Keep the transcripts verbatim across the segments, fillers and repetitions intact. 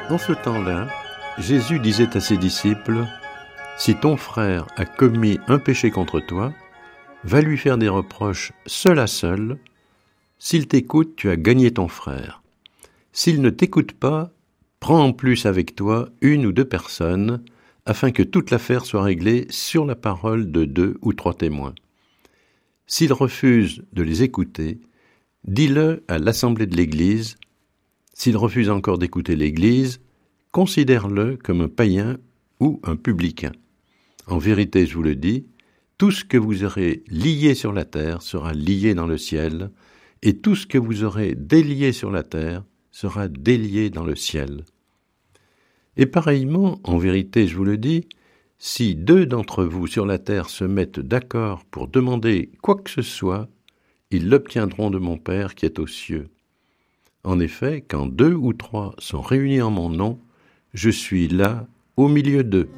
En ce temps-là, Jésus disait à ses disciples, « Si ton frère a commis un péché contre toi, va lui faire des reproches seul à seul. S'il t'écoute, tu as gagné ton frère. S'il ne t'écoute pas, prends en plus avec toi une ou deux personnes, afin que toute l'affaire soit réglée sur la parole de deux ou trois témoins. S'il refuse de les écouter, dis-le à l'assemblée de l'Église. S'il refuse encore d'écouter l'Église, considère-le comme un païen ou un publicain. En vérité, je vous le dis, tout ce que vous aurez lié sur la terre sera lié dans le ciel, et tout ce que vous aurez délié sur la terre sera délié dans le ciel. Et pareillement, en vérité, je vous le dis, si deux d'entre vous sur la terre se mettent d'accord pour demander quoi que ce soit, ils l'obtiendront de mon Père qui est aux cieux. En effet, quand deux ou trois sont réunis en mon nom, je suis là au milieu d'eux.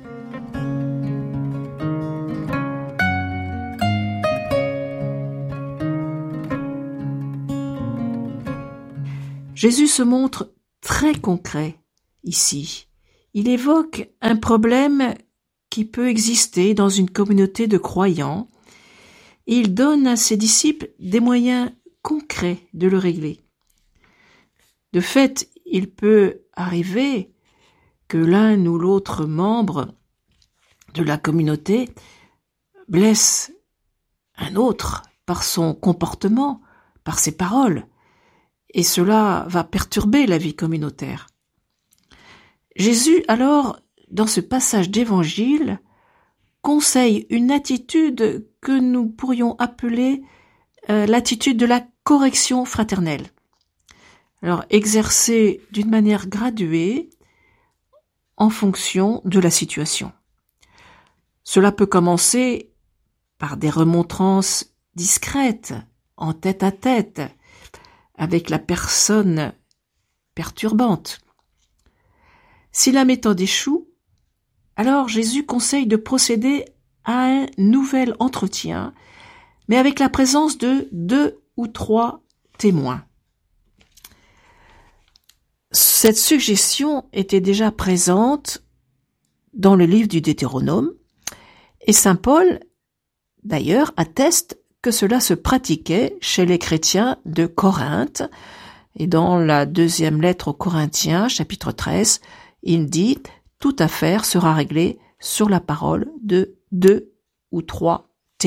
Jésus se montre très concret ici. Il évoque un problème qui peut exister dans une communauté de croyants et il donne à ses disciples des moyens concrets de le régler. De fait, il peut arriver que l'un ou l'autre membre de la communauté blesse un autre par son comportement, par ses paroles, et cela va perturber la vie communautaire. Jésus, alors, dans ce passage d'évangile, conseille une attitude que nous pourrions appeler euh, l'attitude de la correction fraternelle. Alors, exercée d'une manière graduée en fonction de la situation. Cela peut commencer par des remontrances discrètes, en tête à tête, avec la personne perturbante. Si la méthode échoue, alors Jésus conseille de procéder à un nouvel entretien, mais avec la présence de deux ou trois témoins. Cette suggestion était déjà présente dans le livre du Deutéronome, et saint Paul, d'ailleurs, atteste que cela se pratiquait chez les chrétiens de Corinthe. Et dans la deuxième lettre aux Corinthiens, chapitre treize, il dit « Toute affaire sera réglée sur la parole de deux ou trois témoins. »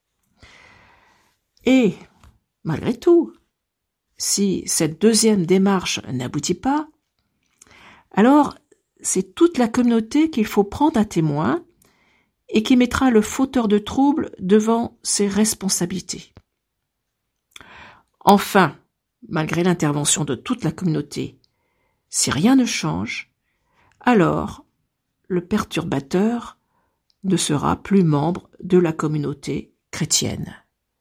Et, malgré tout, si cette deuxième démarche n'aboutit pas, alors c'est toute la communauté qu'il faut prendre à témoin et qui mettra le fauteur de trouble devant ses responsabilités. Enfin, malgré l'intervention de toute la communauté, si rien ne change, alors le perturbateur ne sera plus membre de la communauté chrétienne.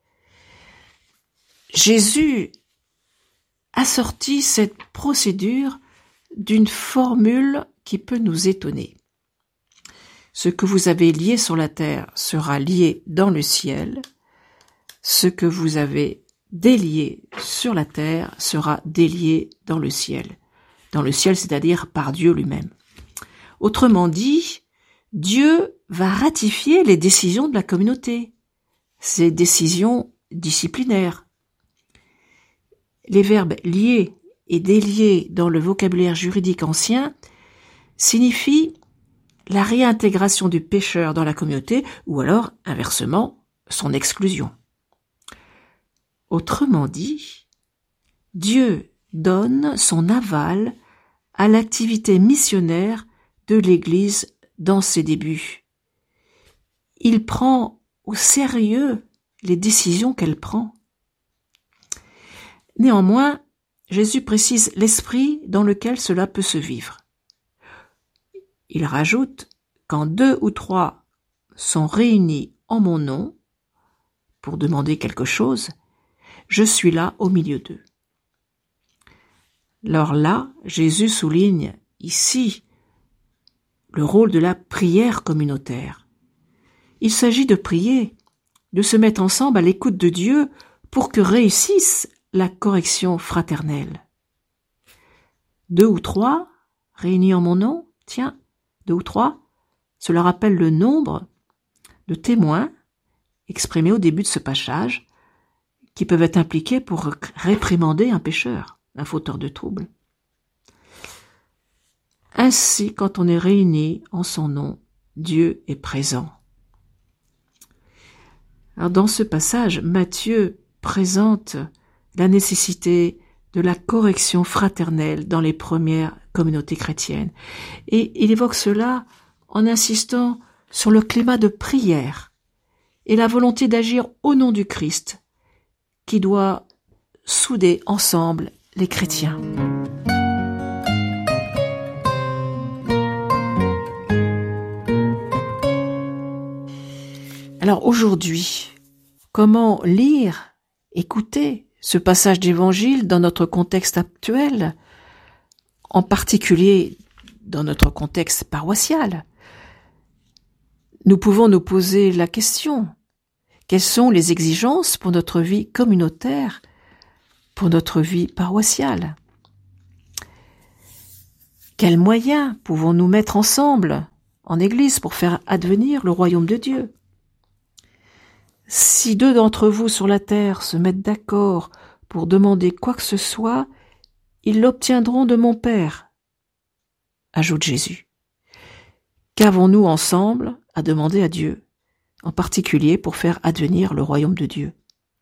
Jésus assortit cette procédure d'une formule qui peut nous étonner. Ce que vous avez lié sur la terre sera lié dans le ciel. Ce que vous avez délié sur la terre sera délié dans le ciel. Dans le ciel, c'est-à-dire par Dieu lui-même. Autrement dit, Dieu va ratifier les décisions de la communauté, ces décisions disciplinaires. Les verbes lier et délier dans le vocabulaire juridique ancien signifient la réintégration du pécheur dans la communauté ou alors, inversement, son exclusion. Autrement dit, Dieu donne son aval à l'activité missionnaire de l'Église dans ses débuts. Il prend au sérieux les décisions qu'elle prend. Néanmoins, Jésus précise l'esprit dans lequel cela peut se vivre. Il rajoute « Quand deux ou trois sont réunis en mon nom pour demander quelque chose, je suis là au milieu d'eux. » Alors là, Jésus souligne ici le rôle de la prière communautaire. Il s'agit de prier, de se mettre ensemble à l'écoute de Dieu pour que réussisse la correction fraternelle. Deux ou trois réunis en mon nom, tiens, deux ou trois, cela rappelle le nombre de témoins exprimés au début de ce passage qui peuvent être impliqués pour réprimander un pécheur, un fauteur de trouble. Ainsi, quand on est réunis en son nom, Dieu est présent. Alors, dans ce passage, Matthieu présente la nécessité de la correction fraternelle dans les premières communautés chrétiennes. Et il évoque cela en insistant sur le climat de prière et la volonté d'agir au nom du Christ qui doit souder ensemble les chrétiens. Alors aujourd'hui, comment lire, écouter ce passage d'évangile dans notre contexte actuel, en particulier dans notre contexte paroissial? Nous pouvons nous poser la question: quelles sont les exigences pour notre vie communautaire, pour notre vie paroissiale? Quels moyens pouvons-nous mettre ensemble en Église pour faire advenir le royaume de Dieu? Si deux d'entre vous sur la terre se mettent d'accord pour demander quoi que ce soit, ils l'obtiendront de mon Père, ajoute Jésus. Qu'avons-nous ensemble à demander à Dieu, en particulier pour faire advenir le royaume de Dieu?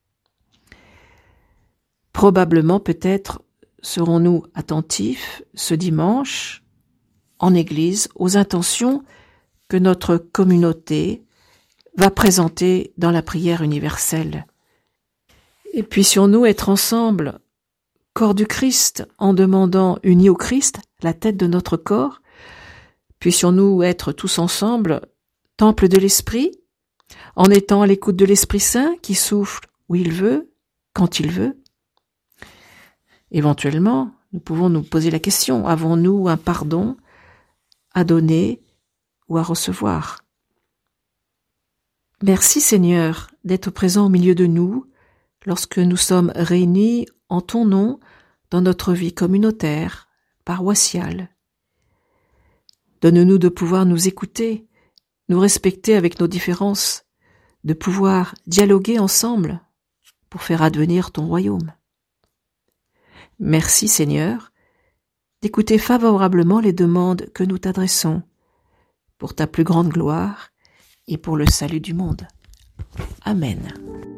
Probablement, peut-être, serons-nous attentifs ce dimanche, en Église, aux intentions que notre communauté va présenter dans la prière universelle. Et puissions-nous être ensemble, corps du Christ, en demandant, unis au Christ, la tête de notre corps, puissions-nous être tous ensemble, temple de l'Esprit, en étant à l'écoute de l'Esprit Saint qui souffle où il veut, quand il veut. Éventuellement, nous pouvons nous poser la question: avons-nous un pardon à donner ou à recevoir? Merci Seigneur d'être présent au milieu de nous lorsque nous sommes réunis en ton nom dans notre vie communautaire, paroissiale. Donne-nous de pouvoir nous écouter, nous respecter avec nos différences, de pouvoir dialoguer ensemble pour faire advenir ton royaume. Merci Seigneur d'écouter favorablement les demandes que nous t'adressons pour ta plus grande gloire et pour le salut du monde. Amen.